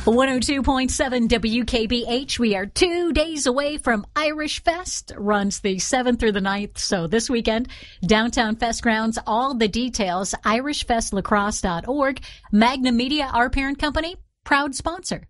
102.7 WKBH. We are 2 days away from Irish Fest. Runs the 7th through the 9th. So this weekend, Downtown Fest Grounds. All the details, irishfestlacrosse.org. Magnum Media, our parent company, proud sponsor.